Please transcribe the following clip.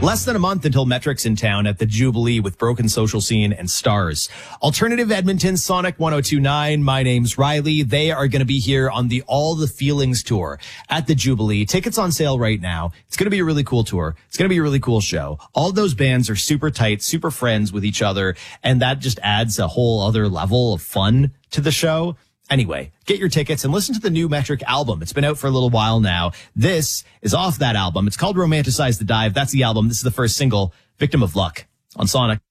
Less than a month until Metric's in town at the Jubilee with Broken Social Scene and Stars. Alternative Edmonton, Sonic 1029. My name's Riley. They are going to be here on the All the Feelings tour at the Jubilee. Tickets on sale right now. It's going to be a really cool tour. It's going to be a really cool show. All those bands are super tight, super friends with each other, and that just adds a whole other level of fun to the show. Anyway, get your tickets and listen to the new Metric album. It's been out for a little while now. This is off that album. It's called Romanticize the Dive. That's the album. This is the first single, Victim of Luck, on Sonic.